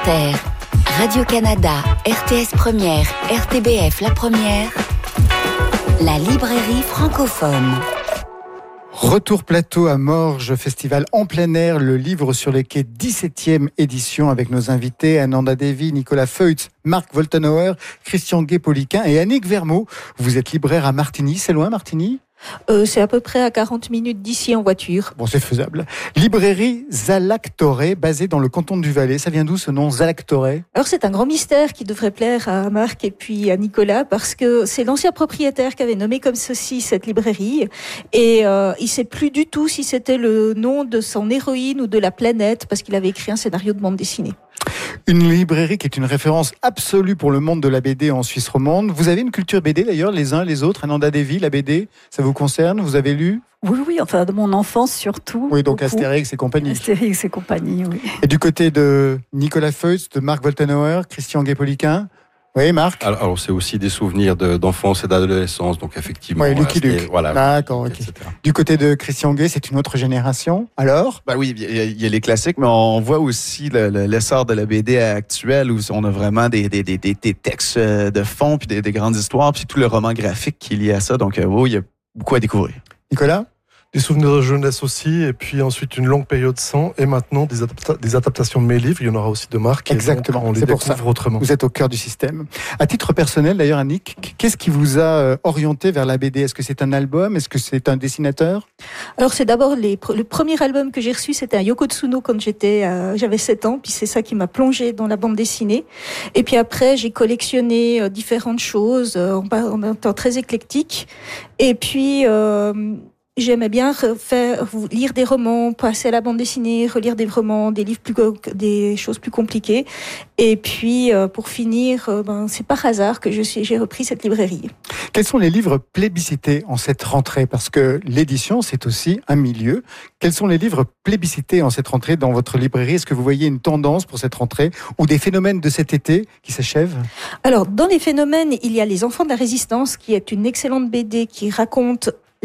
Inter, Radio-Canada, RTS Première, RTBF La Première, la librairie francophone. Retour plateau à Morges, festival en plein air, le livre sur les quais, 17e édition avec nos invités Ananda Devi, Nicolas Feutz, Marc Woltenhauer, Christian Guay-Poliquin et Annick Vermaux. Vous êtes libraire à Martigny, c'est loin Martigny ? C'est à peu près à 40 minutes d'ici en voiture. Bon, c'est faisable. Librairie Zalactoré, basée dans le canton du Valais. Ça vient d'où ce nom, Zalactoré ? Alors c'est un grand mystère qui devrait plaire à Marc et puis à Nicolas, parce que c'est l'ancien propriétaire qui avait nommé comme ceci cette librairie, et il sait plus du tout si c'était le nom de son héroïne ou de la planète, parce qu'il avait écrit un scénario de bande dessinée. Une librairie qui est une référence absolue pour le monde de la BD en Suisse romande. Vous avez une culture BD d'ailleurs, les uns les autres. Ananda Devi, la BD, ça vous concerne ? Vous avez lu ? Oui, enfin de mon enfance surtout. Oui, donc beaucoup. Astérix et compagnie. Astérix et compagnie, oui. Et du côté de Nicolas Feutz, de Marc Woltenhauer, Christian Guay-Poliquin ? Oui, Marc ? Alors, c'est aussi des souvenirs d'enfance et d'adolescence, donc effectivement. Oui, Lucky Luke. Voilà. D'accord, ok. Etc. Du côté de Christian Guay, c'est une autre génération. Alors ? Ben oui, il y a les classiques, mais on voit aussi l'essor de la BD actuelle où on a vraiment des textes de fond, puis des grandes histoires, puis tout le roman graphique qui est lié à ça. Donc, oui, il y a beaucoup à découvrir. Nicolas ? Des souvenirs de jeunesse aussi, et puis ensuite une longue période sans, et maintenant des adaptations de mes livres. Il y en aura aussi de Marc. Exactement, on les c'est pour découvre ça. autrement. Vous êtes au cœur du système. À titre personnel, d'ailleurs, Annick, qu'est-ce qui vous a orienté vers la BD ? Est-ce que c'est un album ? Est-ce que c'est un dessinateur ? Alors c'est d'abord le premier album que j'ai reçu, c'était un Yoko Tsuno quand j'avais 7 ans, puis c'est ça qui m'a plongée dans la bande dessinée. Et puis après, j'ai collectionné différentes choses en un temps très éclectique. Et puis j'aimais bien lire des romans, passer à la bande dessinée, relire des romans, des livres des choses plus compliquées. Et puis, pour finir, c'est par hasard que j'ai repris cette librairie. Quels sont les livres plébiscités en cette rentrée ? Parce que l'édition, c'est aussi un milieu. Quels sont les livres plébiscités en cette rentrée dans votre librairie ? Est-ce que vous voyez une tendance pour cette rentrée ou des phénomènes de cet été qui s'achèvent ? Alors, dans les phénomènes, il y a Les Enfants de la Résistance, qui est une excellente BD qui raconte